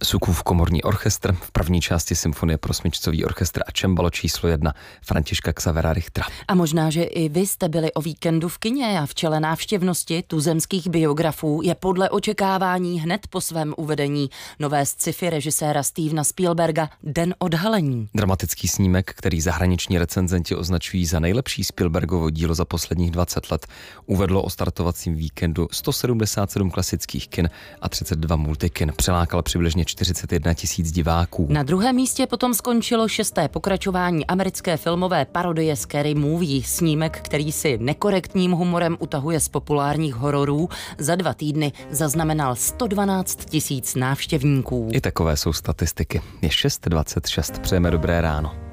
Sukův komorní orchestr, v první části symfonie pro smyčcový orchestr a čembalo číslo 1 Františka Xavera Richtera. A možná, že i vy jste byli o víkendu v kině a v čele návštěvnosti tuzemských biografů je podle očekávání hned po svém uvedení nové sci-fi režiséra Stevena Spielberga Den odhalení. Dramatický snímek, který zahraniční recenzenti označují za nejlepší Spielbergovo dílo za posledních 20 let, uvedlo o startovacím víkendu 177 klasických kin a 32 multikin. Přilákal přibližně 41 000 diváků. Na druhém místě potom skončilo 6. pokračování americké filmové parodie Scary Movie, snímek, který si nekorektním humorem utahuje z populárních hororů, za 2 týdny zaznamenal 112 000 návštěvníků. I takové jsou statistiky. Je 6:26, přejeme dobré ráno.